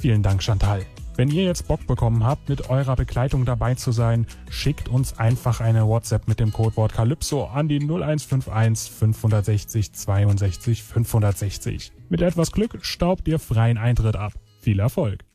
Vielen Dank, Chantal. Wenn ihr jetzt Bock bekommen habt, mit eurer Begleitung dabei zu sein, schickt uns einfach eine WhatsApp mit dem Codewort Calypso an die 0151 560 62 560. Mit etwas Glück staubt ihr freien Eintritt ab. Viel Erfolg!